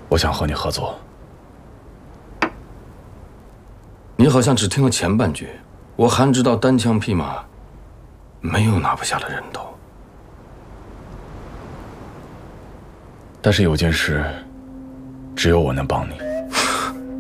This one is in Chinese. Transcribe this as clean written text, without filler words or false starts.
我想和你合作。 你好像只听了前半句，我还知道单枪匹马没有拿不下的人头。 但是有件事，只有我能帮你。